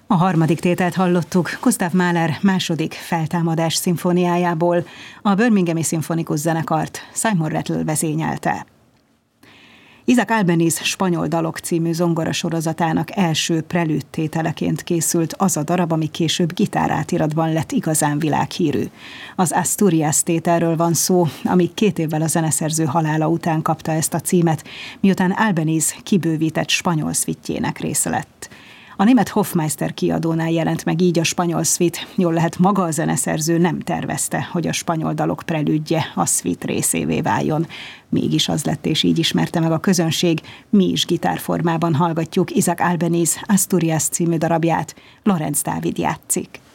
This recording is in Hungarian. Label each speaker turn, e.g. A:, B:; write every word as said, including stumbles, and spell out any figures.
A: A harmadik tételt hallottuk Gustav Mahler második feltámadás szimfóniájából, a Birminghami Szimfonikus Zenekart Simon Rattle vezényelte. Isaac Albeniz Spanyol dalok című zongorasorozatának első prelűd tételeként készült az a darab, ami később gitárátiratban lett igazán világhírű. Az Asturias tételről van szó, ami két évvel a zeneszerző halála után kapta ezt a címet, miután Albeniz kibővített spanyol szvittjének része lett. A német Hofmeister kiadónál jelent meg így a spanyol szvit, jól lehet maga a zeneszerző nem tervezte, hogy a spanyol dalok prelűdje a szvit részévé váljon. Mégis az lett, és így ismerte meg a közönség, mi is gitárformában hallgatjuk Isaac Albeniz Asturias című darabját, Lorenz Dávid játszik.